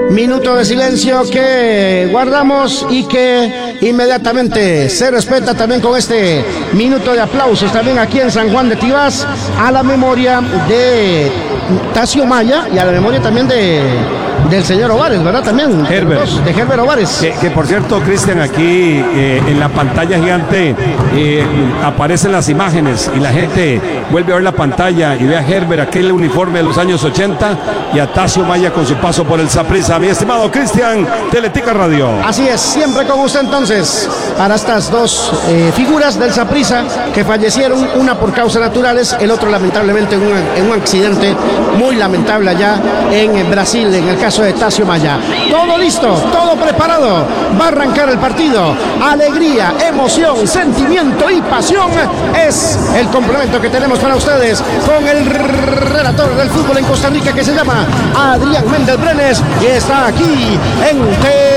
Minuto de silencio que guardamos y que inmediatamente se respeta también con este minuto de aplausos también aquí en San Juan de Tibás a la memoria de Tacio Maya y a la memoria también del señor Ovares, ¿verdad? También Herbert. De Herbert Ovares. Que por cierto, Cristian, aquí en la pantalla gigante aparecen las imágenes y la gente vuelve a ver la pantalla y ve a Herbert, aquel uniforme de los años 80, y a Tacio Maya con su paso por el Saprissa. Mi estimado Cristian, Teletica Radio. Así es, siempre con usted entonces para estas dos figuras del Saprissa que fallecieron, una por causas naturales, el otro lamentablemente en un accidente muy lamentable allá en Brasil, en el caso de Tacio Maya. Todo listo, todo preparado, va a arrancar el partido. Alegría, emoción, sentimiento y pasión es el complemento que tenemos para ustedes con el relator del fútbol en Costa Rica que se llama Adrián Méndez Brenes y está aquí en